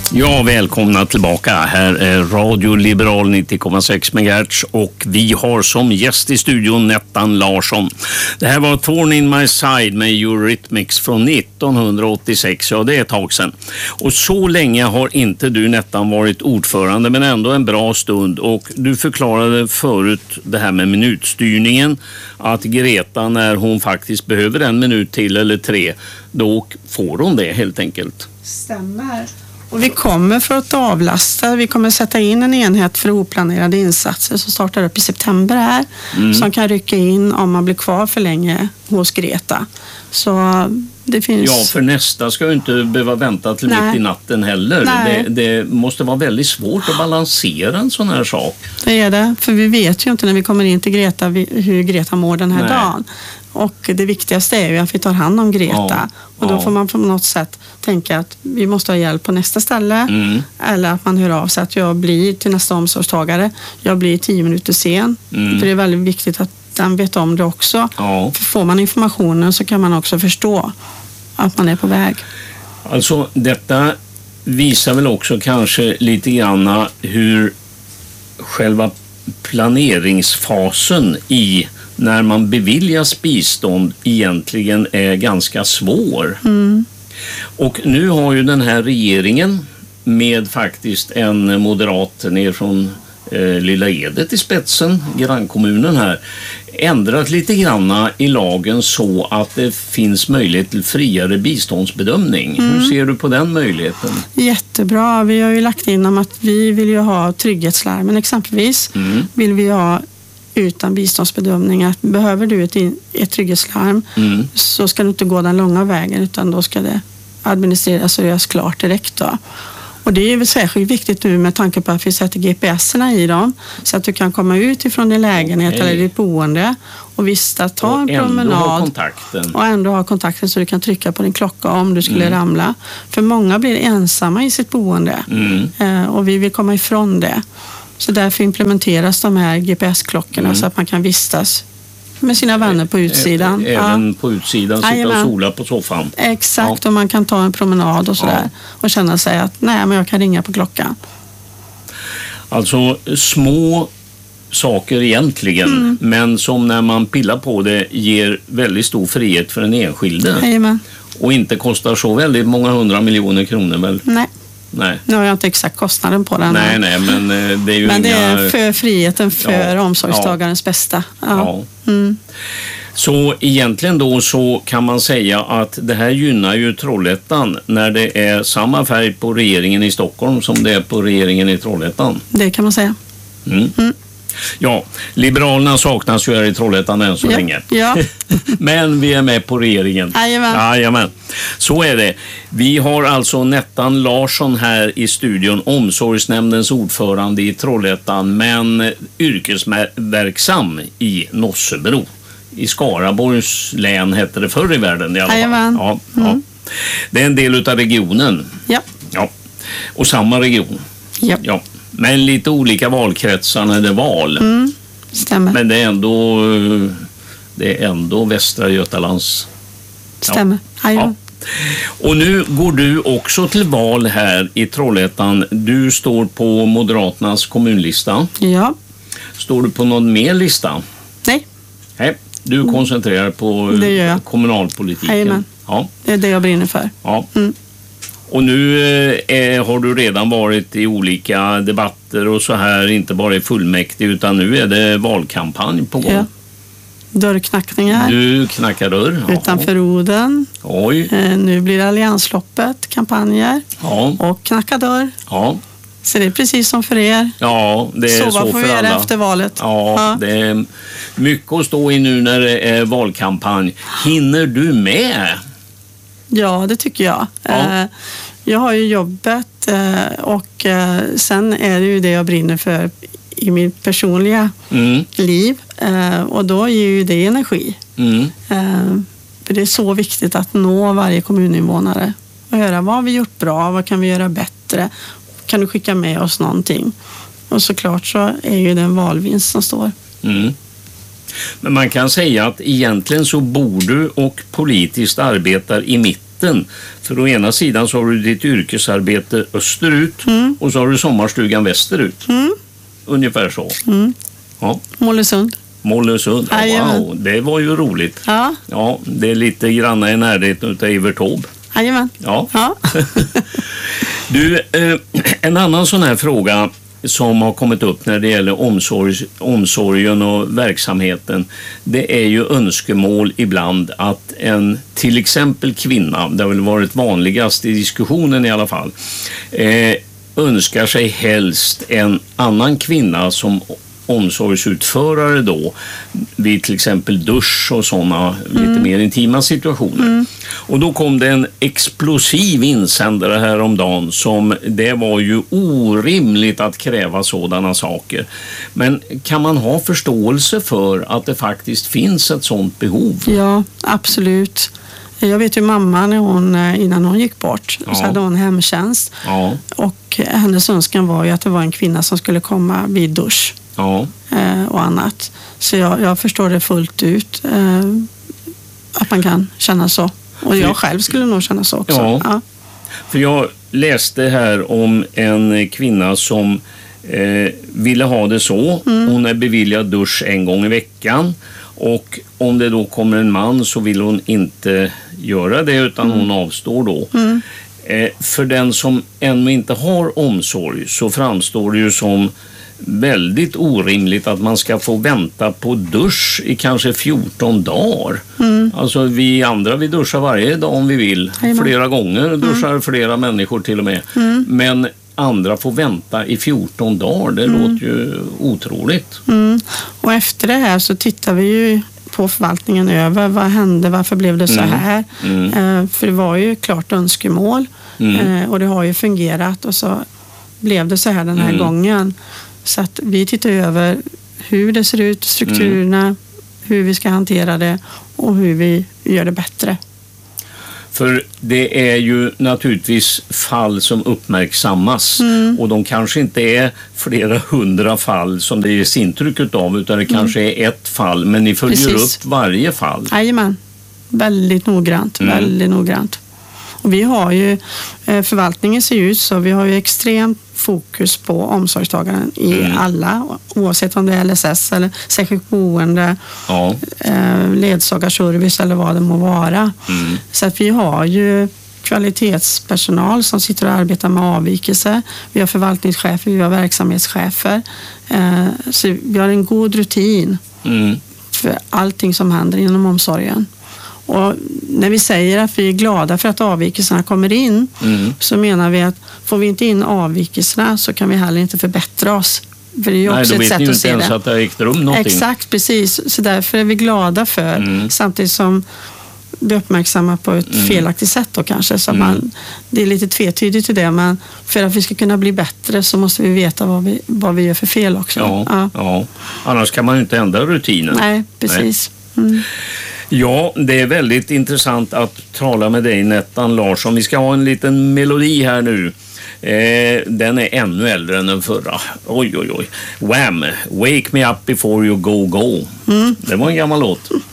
Ja, välkomna tillbaka. Här är Radio Liberal 90,6 MHz och vi har som gäst i studion Nettan Larsson. Det här var Thorn in my side med Eurythmics från 1986. Ja, det är ett tag sedan. Och så länge har inte du, Nettan, varit ordförande, men ändå en bra stund. Och du förklarade förut det här med minutstyrningen, att Greta, när hon faktiskt behöver 1 minut till eller 3, då får hon det helt enkelt. Stämmer. Och vi kommer för att avlasta. Vi kommer sätta in en enhet för oplanerade insatser som startar upp i september här. Som kan rycka in om man blir kvar för länge hos Greta. Så det finns... Ja, för nästa ska ju inte behöva vänta till mitt i natten heller. Det måste vara väldigt svårt att balansera en sån här sak. Det är det, för vi vet ju inte när vi kommer in till Greta hur Greta mår den här dagen. Och det viktigaste är ju att vi tar hand om Greta. Och då får man på något sätt tänka att vi måste ha hjälp på nästa ställe. Eller att man hör av sig att jag blir till nästa omsorgstagare. Jag blir 10 minuter sen. För det är väldigt viktigt att den vet om det också. För får man informationen så kan man också förstå att man är på väg. Alltså detta visar väl också kanske lite grann hur själva planeringsfasen i när man beviljas bistånd egentligen är ganska svår. Och nu har ju den här regeringen med faktiskt en moderat ner från Lilla Edet i spetsen, grannkommunen här, ändrat lite grann i lagen så att det finns möjlighet till friare biståndsbedömning. Hur ser du på den möjligheten? Jättebra. Vi har ju lagt in om att vi vill ju ha trygghetslarmen exempelvis. Vill vi ha utan biståndsbedömning att behöver du ett trygghetslarm så ska du inte gå den långa vägen utan då ska det administreras och göras klart direkt då. Och det är väl särskilt viktigt nu med tanke på att vi sätter GPSerna i dem så att du kan komma ut ifrån din lägenhet eller ditt boende och visst ta en promenad och ändå ha kontakten så du kan trycka på din klocka om du skulle ramla. För många blir ensamma i sitt boende och vi vill komma ifrån det. Så därför implementeras de här GPS-klockorna så att man kan vistas med sina vänner på utsidan. Även på utsidan, sitta och sola på soffan. Exakt, och man kan ta en promenad och sådär och känna sig att nej, men jag kan ringa på klockan. Alltså små saker egentligen, men som när man pillar på det ger väldigt stor frihet för den enskilde. Jajamän. Och inte kostar så väldigt många 100 miljoner kronor väl? Nej. Nu har jag inte exakt kostnaden på den. Nej, men det är ju men det är för friheten för omsorgstagarens bästa. Så egentligen då så kan man säga att det här gynnar ju Trollhättan när det är samma färg på regeringen i Stockholm som det är på regeringen i Trollhättan. Det kan man säga. Ja, Liberalerna saknas ju här i Trollhättan än så länge. Ja. Men vi är med på regeringen. Jajamän. Så är det. Vi har alltså Nettan Larsson här i studion, omsorgsnämndens ordförande i Trollhättan, men yrkesverksam i Nossebro. I Skaraborgs län hette det förr i världen i alla fall. Ja. Det är en del av regionen. Ja. Och samma region. Ja. Men lite olika valkretsar när det är val. Stämmer. Men det är ändå Västra Götalands. Stämmer. Ja. Och nu går du också till val här i Trollhättan. Du står på Moderaternas kommunlista. Ja. Står du på någon mer lista? Nej. Du koncentrerar på kommunalpolitiken. Jajamän. Ja. Det är det jag brinner för. Ja. Och nu har du redan varit i olika debatter och så här, inte bara i fullmäktige utan nu är det valkampanj på gång. Ja. Dörrknackningar. Du knackar dörr. Utanför Oden. Oj. Nu blir det alliansloppet, kampanjer. Och knacka dörr. Ja. Så det är precis som för er. Ja, det är så får för vi göra alla. efter valet. Ja, det är mycket att stå i nu när det är valkampanj. Hinner du med? Ja, det tycker jag. Jag har ju jobbet och sen är det ju det jag brinner för i mitt personliga liv. Och då ger ju det energi. För det är så viktigt att nå varje kommuninvånare och höra vad har vi gjort bra, vad kan vi göra bättre, kan du skicka med oss någonting? Och såklart så är ju det en valvinst som står. Men man kan säga att egentligen så bor du och politiskt arbetar i mitten mitten. För å ena sidan så har du ditt yrkesarbete österut och så har du sommarstugan västerut. Ungefär så. Ja. Mollösund. Mollösund, wow, det var ju roligt. Ja. Ja, det är lite granna i närheten av Evertorp. Jajamän. Ja. Du, en annan sån här fråga som har kommit upp när det gäller omsorgen och verksamheten, det är ju önskemål ibland att en till exempel kvinna, det har väl varit vanligast i diskussionen i alla fall, önskar sig helst en annan kvinna som omsorgsutförare då vid till exempel dusch och sådana lite mer intima situationer. Och då kom det en explosiv insändare häromdagen som det var ju orimligt att kräva sådana saker. Men kan man ha förståelse för att det faktiskt finns ett sådant behov? Ja, absolut. Jag vet ju mamma innan hon gick bort så hade hon hemtjänst. Ja. Och hennes önskan var ju att det var en kvinna som skulle komma vid dusch. Ja. Och annat. Så jag förstår det fullt ut att man kan känna så. Och jag själv skulle nog känna så också. Ja. Ja. För jag läste här om en kvinna som ville ha det så. Hon är beviljad dusch en gång i veckan. Och om det då kommer en man så vill hon inte göra det utan hon avstår då. För den som ännu inte har omsorg så framstår det ju som väldigt orimligt att man ska få vänta på dusch i kanske 14 dagar. Alltså vi andra, vi duschar varje dag om vi vill. Flera gånger duschar flera människor till och med. Men andra får vänta i 14 dagar. Det låter ju otroligt. Och efter det här så tittar vi ju på förvaltningen över. Vad hände? Varför blev det så här? För det var ju klart önskemål. Och det har ju fungerat. Och så blev det så här den här gången. Så att vi tittar över hur det ser ut, strukturerna, hur vi ska hantera det och hur vi gör det bättre. För det är ju naturligtvis fall som uppmärksammas och de kanske inte är flera 100 fall som det ges intryck av utan det kanske är ett fall, men ni följer upp varje fall. Jajamän, väldigt noggrant, väldigt noggrant. Och vi har ju, förvaltningen ser ut så, vi har ju extremt fokus på omsorgstagaren i alla, oavsett om det är LSS eller särskilt boende, ledsagarservice eller vad det må vara. Så att vi har ju kvalitetspersonal som sitter och arbetar med avvikelser. Vi har förvaltningschefer, vi har verksamhetschefer. Så vi har en god rutin för allting som händer inom omsorgen. Och när vi säger att vi är glada för att avvikelserna kommer in så menar vi att får vi inte in avvikelserna så kan vi heller inte förbättra oss. För det är ju också ett sätt att se det. Nej, då vet ni ju inte ens att det har ägt rum någonting. Exakt, precis. Så därför är vi glada för, samtidigt som vi uppmärksammar på ett felaktigt sätt då kanske. Så det är lite tvetydigt i det, men för att vi ska kunna bli bättre så måste vi veta vad vi gör för fel också. Ja. Annars kan man ju inte ändra rutinen. Nej, precis. Ja, det är väldigt intressant att tala med dig, Nettan Larsson. Vi ska ha en liten melodi här nu. Den är ännu äldre än den förra. Oj. Wham! Wake me up before you go. Det var en gammal låt.